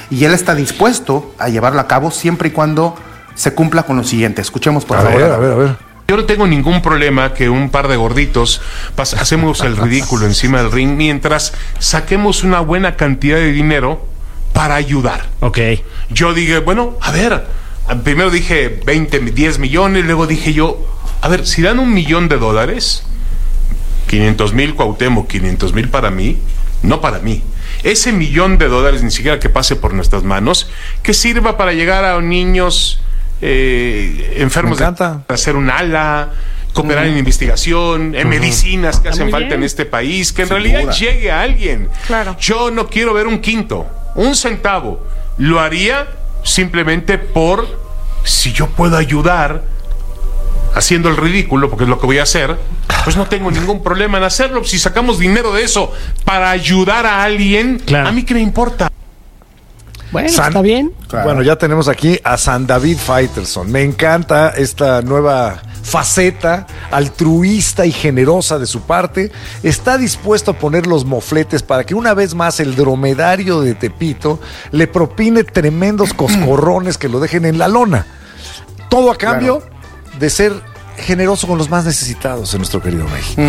y él está dispuesto a llevarlo a cabo siempre y cuando se cumpla con lo siguiente. Escuchemos, por favor. A ver. Yo no tengo ningún problema que un par de gorditos hacemos el ridículo encima del ring mientras saquemos una buena cantidad de dinero para ayudar. Ok. Yo dije, bueno, a ver, primero dije 10 millones, luego dije yo, a ver, si dan $1 millón, 500,000 Cuauhtémoc, 500,000 para mí, no para mí. Ese $1 millón ni siquiera que pase por nuestras manos, que sirva para llegar a niños enfermos de hacer un ala, cooperar en investigación, en medicinas que hacen falta en este país, que en realidad llegue a alguien. Claro. Yo no quiero ver un quinto, un centavo. Lo haría simplemente si yo puedo ayudar haciendo el ridículo, porque es lo que voy a hacer, pues no tengo ningún problema en hacerlo. Si sacamos dinero de eso para ayudar a alguien, a mí qué me importa. Bueno, está bien. Claro. Bueno, ya tenemos aquí a San David Faitelson. Me encanta esta nueva faceta altruista y generosa de su parte. Está dispuesto a poner los mofletes para que una vez más el dromedario de Tepito le propine tremendos coscorrones que lo dejen en la lona. Todo a cambio de ser generoso con los más necesitados en nuestro querido México.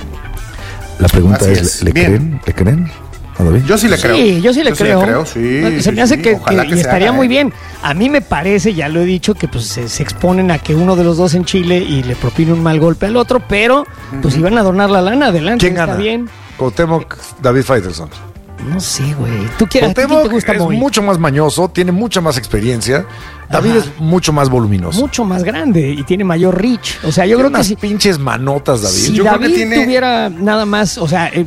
La pregunta es, ¿le creen? ¿Le creen? Yo sí le creo. Sí, yo sí le creo. Sí, se me hace que estaría muy bien. A mí me parece, ya lo he dicho, que pues se exponen a que uno de los dos en Chile y le propine un mal golpe al otro, pero pues iban a donar la lana, adelante. ¿Quién gana? Está bien. Cuauhtémoc, David Faitelson. No sé, güey. ¿Tú quieres? Cuauhtémoc te gusta es muy? mucho más mañoso, tiene mucha más experiencia. David es mucho más voluminoso. Mucho más grande y tiene mayor reach. O sea, yo creo que si pinches manotas, David. Si yo David creo que tuviera nada más, o sea,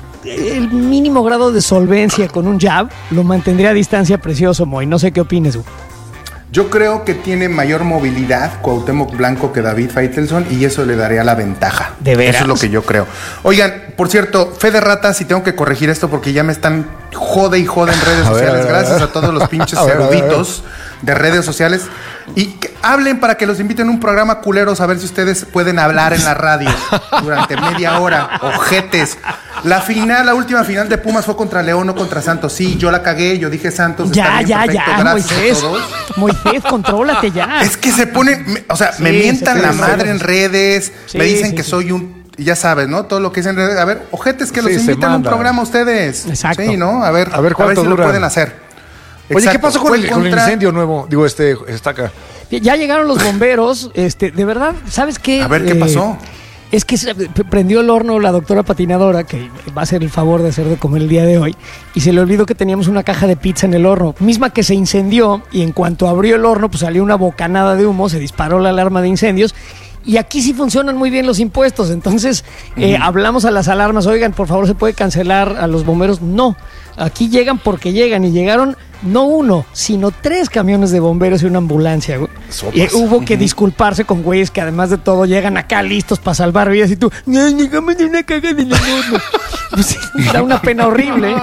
el mínimo grado de solvencia con un jab, lo mantendría a distancia precioso, Moy. No sé qué opines, güey. Yo creo que tiene mayor movilidad Cuauhtémoc Blanco que David Faitelson y eso le daría la ventaja. ¿De veras? Eso es lo que yo creo. Oigan, por cierto, fe de ratas, y tengo que corregir esto porque ya me están jode y jode en redes sociales. Gracias a todos los pinches eruditos de redes sociales. Y hablen para que los inviten a un programa culeros a ver si ustedes pueden hablar en la radio durante media hora. Ojetes. La última final de Pumas fue contra León, no contra Santos. Sí, yo la cagué, yo dije Santos. Ya, Moisés. Moisés, contrólate ya. Es que se ponen, me mientan la madre en redes, me dicen que soy un... Ya sabes, ¿no? Todo lo que dicen en redes. A ver, ojetes, que los inviten a un programa ustedes. Exacto. Sí, ¿no? A ver cuánto si dura. lo pueden hacer. Oye, Exacto. ¿qué pasó con el incendio nuevo? Digo, estaca. Ya llegaron los bomberos, de verdad, ¿sabes qué? A ver, ¿qué pasó? Es que prendió el horno la doctora patinadora, que va a hacer el favor de hacer de comer el día de hoy, y se le olvidó que teníamos una caja de pizza en el horno, misma que se incendió, y en cuanto abrió el horno, pues salió una bocanada de humo, se disparó la alarma de incendios, y aquí sí funcionan muy bien los impuestos. Entonces hablamos a las alarmas, oigan, por favor, ¿se puede cancelar a los bomberos? No, aquí llegan porque llegan, y llegaron no uno, sino 3 camiones de bomberos y una ambulancia, güey. Y hubo que disculparse con güeyes que además de todo llegan acá listos para salvar vidas y tú, llegamos de una caga de la horno. Pues, da una pena horrible.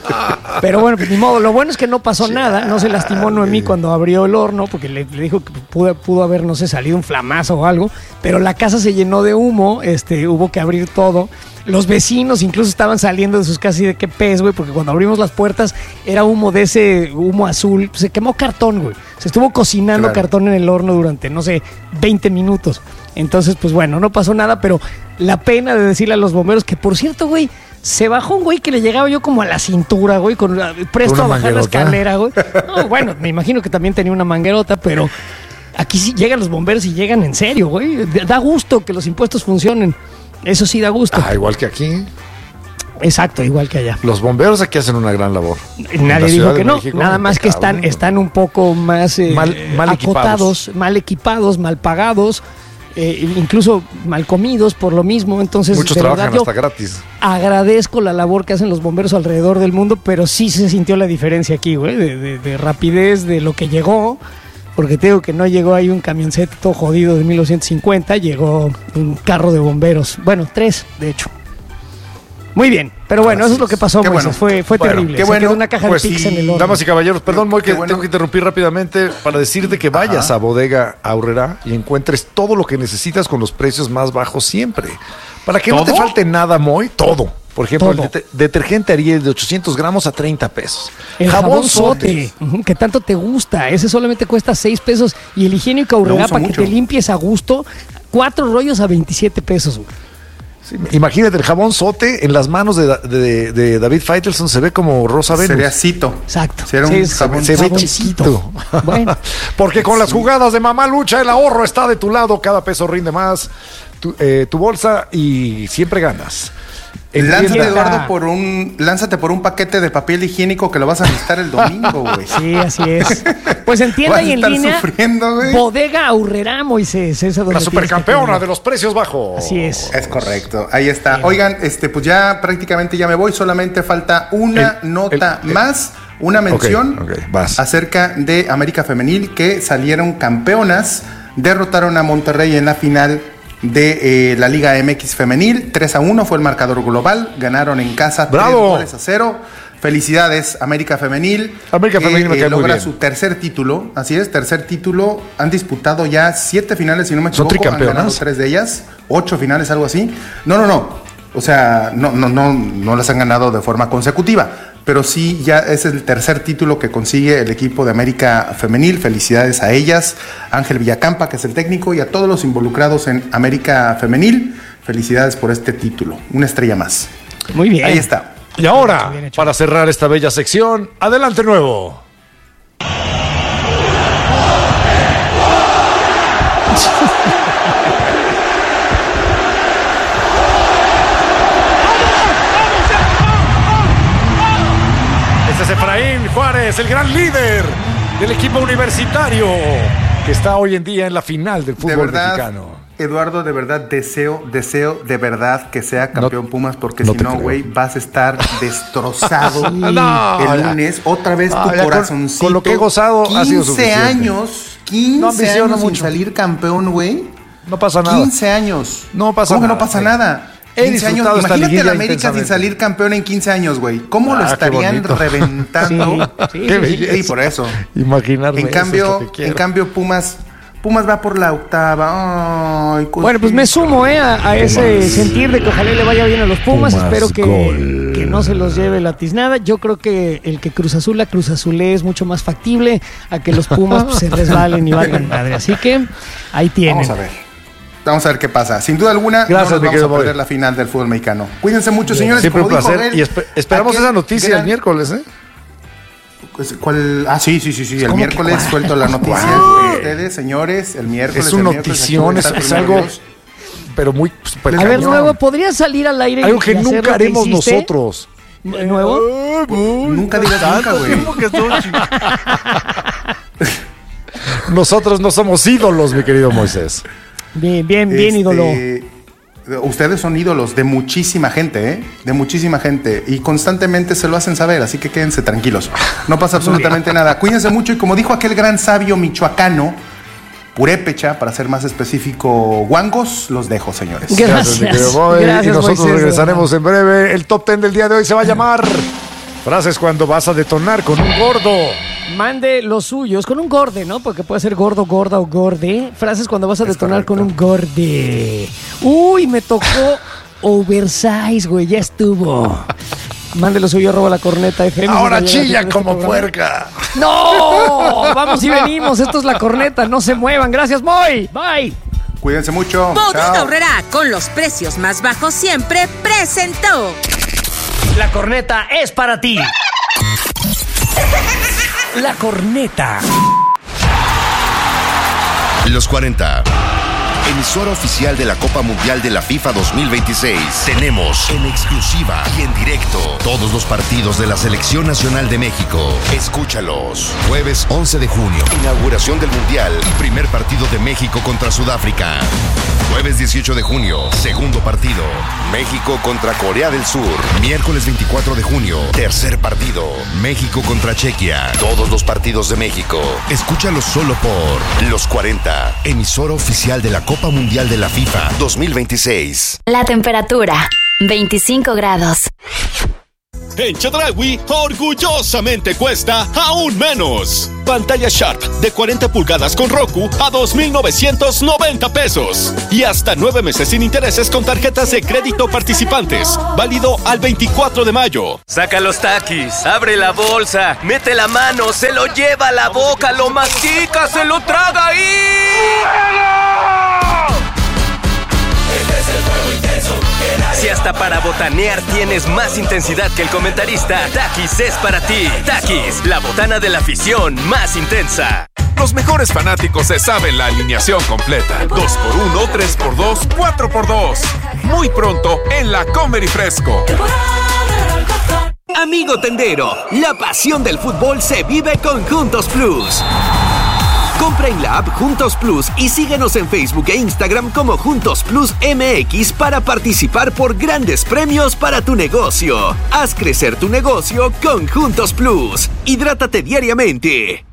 Pero bueno, pues ni modo. Lo bueno es que no pasó nada, no se lastimó Noemí cuando abrió el horno, porque le dijo que pudo haber, no sé, salido un flamazo o algo, pero la casa se llenó de humo, hubo que abrir todo. Los vecinos incluso estaban saliendo de sus casas y de qué pez, güey, porque cuando abrimos las puertas era humo de ese humo azul. Se quemó cartón, güey. Se estuvo cocinando cartón en el horno durante, no sé, 20 minutos. Entonces, pues bueno, no pasó nada, pero la pena de decirle a los bomberos que, por cierto, güey, se bajó un güey que le llegaba yo como a la cintura, güey, presto a bajar la escalera, güey. No, bueno, me imagino que también tenía una manguerota, pero aquí sí llegan los bomberos y llegan en serio, güey. Da gusto que los impuestos funcionen. Eso sí da gusto. Igual que aquí. Exacto, igual que allá. Los bomberos aquí hacen una gran labor. Nadie dijo que no, México, nada más que están un poco más mal acotados, mal equipados, mal pagados, incluso mal comidos por lo mismo. Entonces, muchos trabajan hasta gratis. Agradezco la labor que hacen los bomberos alrededor del mundo, pero sí se sintió la diferencia aquí, güey, de rapidez, de lo que llegó. Porque te digo que no llegó ahí un camioncete todo jodido de 1950, llegó un carro de bomberos. Bueno, 3, de hecho. Muy bien, pero bueno, eso es lo que pasó, Moisés. Bueno. Fue terrible. Qué bueno. Se quedó una caja de pizza en el horno. Damas y caballeros, perdón, Moy, que tengo que interrumpir rápidamente para decirte que vayas a Bodega Aurrera y encuentres todo lo que necesitas con los precios más bajos siempre. Para que no te falte nada, Moy, todo. Por ejemplo, el detergente Ariel de 800 gramos a 30 pesos. El jabón Sote, que tanto te gusta. Ese solamente cuesta 6 pesos. Y el higiénico Aurrera para que te limpies a gusto, 4 rollos a 27 pesos. Sí, imagínate, el jabón Sote en las manos de David Faitelson se ve como Rosa Venus. Sería Cito. Exacto. Se ve chiquito. Bueno. Porque con las jugadas de Mamá Lucha, el ahorro está de tu lado. Cada peso rinde más. Tu bolsa y siempre ganas. Lánzate, Eduardo, lánzate por un paquete de papel higiénico que lo vas a necesitar el domingo, güey. Sí, así es. Pues en tienda y en línea, Bodega Aurrera, Moisés. La supercampeona de los precios bajos. Así es. Es correcto, ahí está. Bien. Oigan, pues ya prácticamente ya me voy. Solamente falta una nota más, una mención acerca de América Femenil, que salieron campeonas, derrotaron a Monterrey en la final de la Liga MX Femenil. 3-1 fue el marcador global. Ganaron en casa 3-0. Felicidades, América Femenil. América Femenil me cae muy logra bien. su tercer título. Así es, tercer título. Han disputado ya 7 finales, si no me equivoco. ¿Son tricampeonas? Han ganado 3 de ellas. 8 finales, algo así. No. O sea, no las han ganado de forma consecutiva. Pero sí, ya es el tercer título que consigue el equipo de América Femenil. Felicidades a ellas, Ángel Villacampa, que es el técnico, y a todos los involucrados en América Femenil. Felicidades por este título. Una estrella más. Muy bien. Ahí está. Y ahora, para cerrar esta bella sección, adelante nuevo. Efraín Juárez, el gran líder del equipo universitario que está hoy en día en la final del fútbol mexicano. Eduardo, de verdad deseo de verdad que sea campeón Pumas, porque si no, güey, vas a estar destrozado el lunes. Otra vez tu corazoncito. Con lo que he gozado ha sido suficiente. 15 años sin salir campeón, güey. No pasa nada. 15 años. No pasa nada. ¿Cómo que no pasa nada? 15 años. Imagínate a la América sin salir campeón en 15 años, güey. ¿Cómo lo estarían reventando? Sí, por eso. Imaginarme. En cambio, Pumas va por la octava. Ay, bueno, pues me sumo a ese sentir de que ojalá le vaya bien a los Pumas. Espero que no se los lleve la tiznada. Yo creo que el que Cruz Azul es mucho más factible a que los Pumas pues, se resbalen y valgan madre. Así que ahí tienen. Vamos a ver qué pasa. Sin duda alguna, gracias, no nos vamos a perder la final del fútbol mexicano. Cuídense mucho, señores. Siempre un placer. Y esperamos esa noticia el miércoles, ¿eh? ¿Cuál? Ah, sí. El miércoles suelto la noticia. Ustedes, señores, el miércoles. Es un notición, es algo, pero muy super A ver, nuevo, ¿podría salir al aire? Algo que nunca haremos nosotros. ¿Nuevo? Nunca digas nunca, güey. Nosotros no somos ídolos, mi querido Moisés. Bien, ídolo. Ustedes son ídolos de muchísima gente, ¿eh? De muchísima gente. Y constantemente se lo hacen saber, así que quédense tranquilos. No pasa absolutamente nada. Cuídense mucho y como dijo aquel gran sabio michoacano, purépecha, para ser más específico, guangos, los dejo, señores. Gracias. Gracias, y nosotros Moisés, regresaremos en breve. El top 10 del día de hoy se va a llamar frases cuando vas a detonar con un gordo. Mande los suyos con un gorde, ¿no? Porque puede ser gordo, gorda o gorde. Frases cuando vas a detonar con un gorde. Uy, me tocó oversize, güey, ya estuvo. Mande lo suyo, @ la corneta FM. Ahora chilla como puerca. ¡No! Vamos y venimos, esto es la corneta, no se muevan. Gracias, Moy. Bye. Cuídense mucho. Bodega Aurrera, con los precios más bajos siempre, presentó. La corneta es para ti. La corneta. Los 40. Emisora oficial de la Copa Mundial de la FIFA 2026. Tenemos en exclusiva y en directo todos los partidos de la Selección Nacional de México. Escúchalos. Jueves 11 de junio. Inauguración del Mundial y primer partido de México contra Sudáfrica. Jueves 18 de junio. Segundo partido. México contra Corea del Sur. Miércoles 24 de junio. Tercer partido. México contra Chequia. Todos los partidos de México. Escúchalos solo por Los 40. Emisora oficial de la Copa Mundial de la FIFA 2026. La temperatura, 25 grados. En Chedraui, orgullosamente cuesta aún menos. Pantalla Sharp de 40 pulgadas con Roku a 2,990 pesos. Y hasta 9 meses sin intereses con tarjetas de crédito participantes. Válido al 24 de mayo. Saca los Takis, abre la bolsa, mete la mano, se lo lleva a la boca, lo mastica, se lo traga y... Si hasta para botanear tienes más intensidad que el comentarista, Takis es para ti. Takis, la botana de la afición más intensa. Los mejores fanáticos se saben la alineación completa. 2x1, 3x2, 4x2. Muy pronto en la Comer y Fresco. Amigo tendero, la pasión del fútbol se vive con Juntos Plus. Compra en la app Juntos Plus y síguenos en Facebook e Instagram como Juntos Plus MX para participar por grandes premios para tu negocio. Haz crecer tu negocio con Juntos Plus. Hidrátate diariamente.